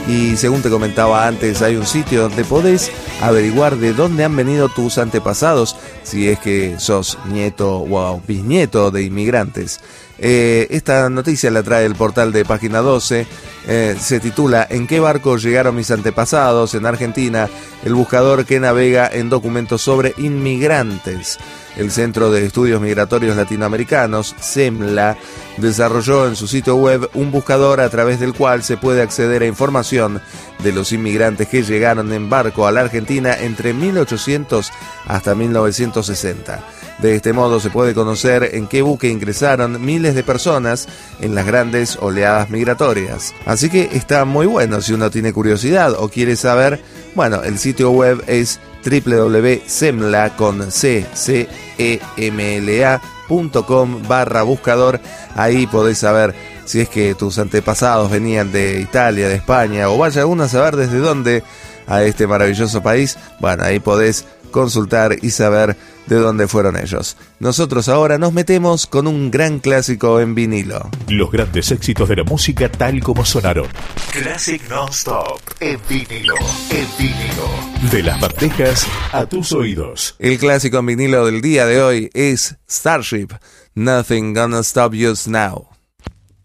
Y según te comentaba antes, hay un sitio donde podés averiguar de dónde han venido tus antepasados, si es que sos nieto o bisnieto de inmigrantes. Esta noticia la trae el portal de Página 12. Se titula ¿En qué barco llegaron mis antepasados? En Argentina, el buscador que navega en documentos sobre inmigrantes. El Centro de Estudios Migratorios Latinoamericanos, CEMLA, desarrolló en su sitio web un buscador a través del cual se puede acceder a información de los inmigrantes que llegaron en barco a la Argentina entre 1800 hasta 1960. De este modo se puede conocer en qué buque ingresaron miles de personas en las grandes oleadas migratorias. Así que está muy bueno si uno tiene curiosidad o quiere saber. Bueno, el sitio web es www.cemla.com/buscador. Ahí podés saber si es que tus antepasados venían de Italia, de España, o vaya uno a saber desde dónde a este maravilloso país. Bueno, ahí podés consultar y saber de dónde fueron ellos. Nosotros ahora nos metemos con un gran clásico en vinilo. Los grandes éxitos de la música tal como sonaron. Classic Non-Stop en vinilo. En vinilo. De las bandejas a tus oídos. El clásico en vinilo del día de hoy es Starship, Nothing Gonna Stop Us Now.